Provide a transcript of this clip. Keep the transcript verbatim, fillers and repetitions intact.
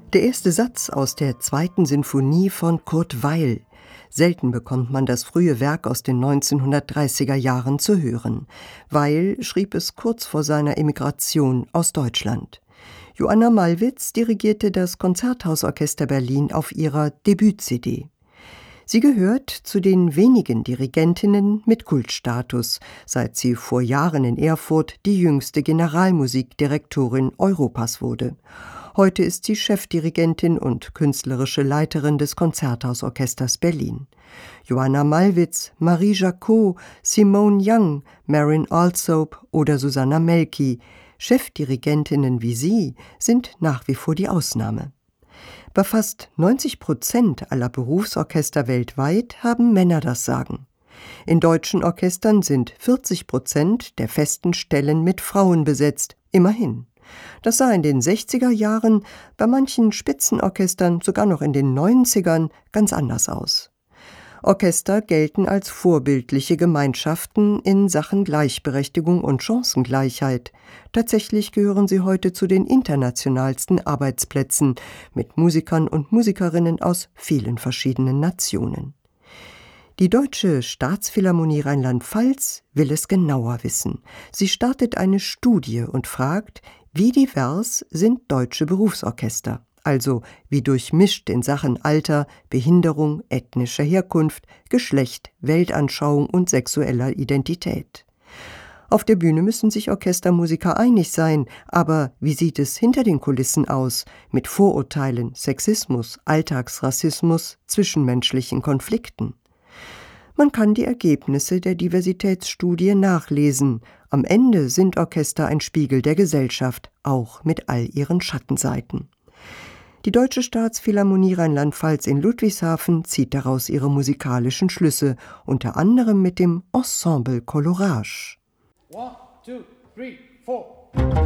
Der erste Satz aus der zweiten Sinfonie von Kurt Weill. Selten bekommt man das frühe Werk aus den neunzehnhundertdreißiger Jahren zu hören. Weill schrieb es kurz vor seiner Emigration aus Deutschland. Joanna Malwitz dirigierte das Konzerthausorchester Berlin auf ihrer Debüt-C D. Sie gehört zu den wenigen Dirigentinnen mit Kultstatus, seit sie vor Jahren in Erfurt die jüngste Generalmusikdirektorin Europas wurde. Heute ist sie Chefdirigentin und künstlerische Leiterin des Konzerthausorchesters Berlin. Joanna Malwitz, Marie Jacot, Simone Young, Marin Alsop oder Susanna Melki, Chefdirigentinnen wie sie, sind nach wie vor die Ausnahme. Bei fast neunzig Prozent aller Berufsorchester weltweit haben Männer das Sagen. In deutschen Orchestern sind vierzig Prozent der festen Stellen mit Frauen besetzt, immerhin. Das sah in den sechziger Jahren, bei manchen Spitzenorchestern sogar noch in den neunzigern ganz anders aus. Orchester gelten als vorbildliche Gemeinschaften in Sachen Gleichberechtigung und Chancengleichheit. Tatsächlich gehören sie heute zu den internationalsten Arbeitsplätzen mit Musikern und Musikerinnen aus vielen verschiedenen Nationen. Die Deutsche Staatsphilharmonie Rheinland-Pfalz will es genauer wissen. Sie startet eine Studie und fragt, wie divers sind deutsche Berufsorchester? Also wie durchmischt in Sachen Alter, Behinderung, ethnischer Herkunft, Geschlecht, Weltanschauung und sexueller Identität. Auf der Bühne müssen sich Orchestermusiker einig sein, aber wie sieht es hinter den Kulissen aus, mit Vorurteilen, Sexismus, Alltagsrassismus, zwischenmenschlichen Konflikten? Man kann die Ergebnisse der Diversitätsstudie nachlesen. Am Ende sind Orchester ein Spiegel der Gesellschaft, auch mit all ihren Schattenseiten. Die Deutsche Staatsphilharmonie Rheinland-Pfalz in Ludwigshafen zieht daraus ihre musikalischen Schlüsse, unter anderem mit dem Ensemble Colorage. One, two, three, four.